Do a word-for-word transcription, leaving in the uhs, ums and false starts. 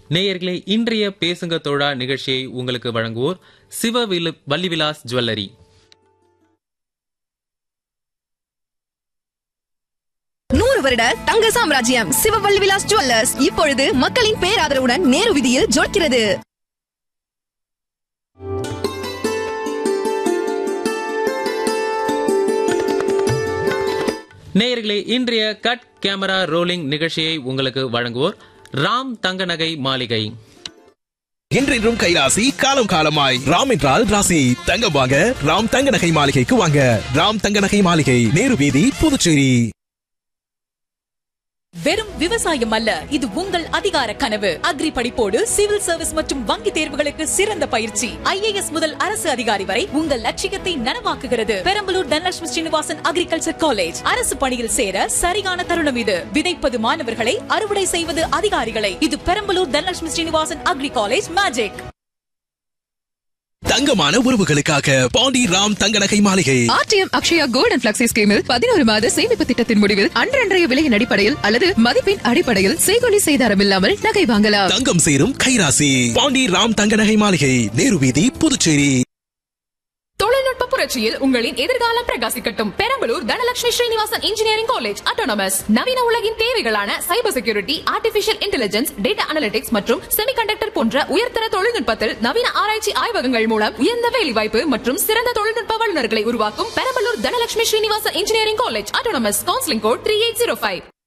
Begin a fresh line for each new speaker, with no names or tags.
நேயர்களே, இன்றைய பேசுங்க தோழா நிகழ்ச்சியை உங்களுக்கு வழங்குவோர் சிவ வள்ளிவிலாஸ் ஜுவல்லரி.
நூறு வருட தங்க சாம்ராஜ்யம் சிவவள்ளிவிலாஸ் ஜுவல்லர்ஸ் இப்பொழுது மக்களின் பேராதரவுடன் நேரு வீதியில் ஜொலிக்கிறது.
நேயர்களே, இன்றைய கட் கேமரா ரோலிங் நிகழ்ச்சியை உங்களுக்கு வழங்குவோர் ராம் தங்க நகை மாளிகை.
என்றென்றும் கைராசி, காலம் காலமாய். ராம் என்றால் ராசி. தங்கம் வாங்க ராம் தங்க நகை மாளிகைக்கு வாங்க. ராம் தங்க நகை மாளிகை, நேரு வீதி, புதுச்சேரி.
வெறும் விவசாயம் அல்ல, இது உங்கள் அதிகார கனவு. அக்ரி படிப்போடு சிவில் சர்வீஸ் மற்றும் வங்கி தேர்வுகளுக்கு சிறந்த பயிற்சி. ஐ ஏ எஸ் முதல் அரசு அதிகாரி வரை உங்கள் லட்சியத்தை நனவாக்குகிறது. Perambalur Dhanalakshmi Srinivasan agriculture college. அரசு பணியில் சேர சரியான தருணம் இது. விதைப்பது மாணவர்களை, அறுவடை செய்வது அதிகாரிகளை. இது Perambalur Dhanalakshmi Srinivasan agri college magic.
தங்கமான உறவுகளுக்காக பாண்டி ராம் தங்க நகை மாளிகை.
RTM Akshaya gold and flexi ஸ்கீமில் பதினோரு மாத சேமிப்பு திட்டத்தின் முடிவில் அன்றன்றைய விலையின் அடிப்படையில் அல்லது மதிப்பின் அடிப்படையில் செய்கொலி செய்தாரம் இல்லாமல் நகை வாங்கலாம்.
தங்கம் சேரும் கைராசி. பாண்டி ராம் தங்க நகை மாளிகை, நேரு வீதி, புதுச்சேரி.
தொழில்நுட்ப புரட்சியில் உங்களின் எதிர்காலம் பிரகாசிக்கட்டும். Perambalur Dhanalakshmi Srinivasan engineering college autonomous. நவீன உலகின் தேவைகளான cyber security, artificial intelligence, data analytics மற்றும் செமிகண்டக்டர் போன்ற உயர்தர தொழில்நுட்பத்தில் நவீன ஆராய்ச்சி ஆய்வகங்கள் மூலம் உயர்ந்த வேலைவாய்ப்பு மற்றும் சிறந்த தொழில்நுட்ப வல்லுநர்களை உருவாக்கும் Perambalur Dhanalakshmi Srinivasan engineering college autonomous. Counselling code three eight zero five.